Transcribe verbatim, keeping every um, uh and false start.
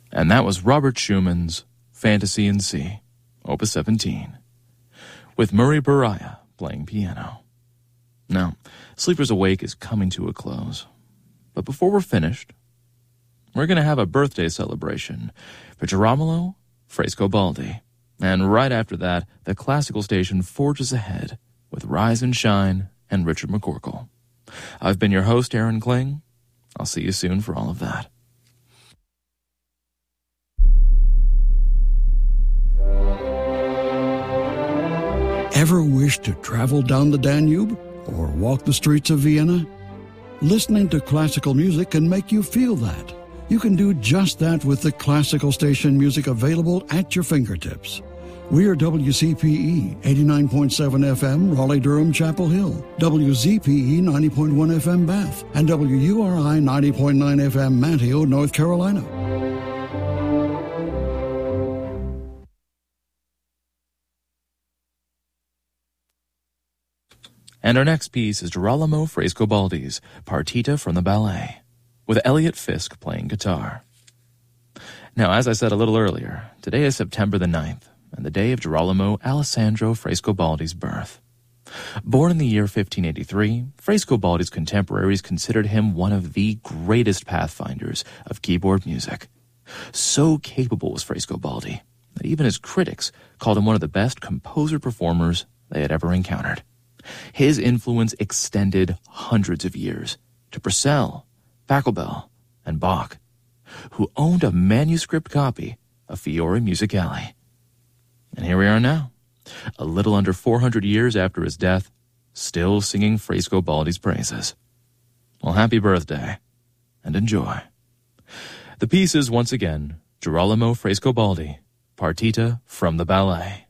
And that was Robert Schumann's Fantasy in C, Opus seventeen, with Murray Baraya playing piano. Now, Sleepers Awake is coming to a close. But before we're finished, we're going to have a birthday celebration for Girolamo Frescobaldi. And right after that, the classical station forges ahead with Rise and Shine and Richard McCorkle. I've been your host, Aaron Kling. I'll see you soon for all of that. Ever wish to travel down the Danube or walk the streets of Vienna? Listening to classical music can make you feel that. You can do just that with the classical station music available at your fingertips. We are W C P E eighty-nine point seven F M, Raleigh-Durham, Chapel Hill, W Z P E ninety point one F M, Bath, and W U R I ninety point nine F M, Manteo, North Carolina. And our next piece is Girolamo Frescobaldi's Partita from the Ballet, with Elliot Fisk playing guitar. Now, as I said a little earlier, today is September the ninth, and the day of Girolamo Alessandro Frescobaldi's birth. Born in the year fifteen eighty-three, Frescobaldi's contemporaries considered him one of the greatest pathfinders of keyboard music. So capable was Frescobaldi that even his critics called him one of the best composer-performers they had ever encountered. His influence extended hundreds of years to Purcell, Pachelbel, and Bach, who owned a manuscript copy of Fiori Musicale. And here we are now, a little under four hundred years after his death, still singing Frescobaldi's praises. Well, happy birthday, and enjoy. The piece is once again Girolamo Frescobaldi, Partita from the Ballet.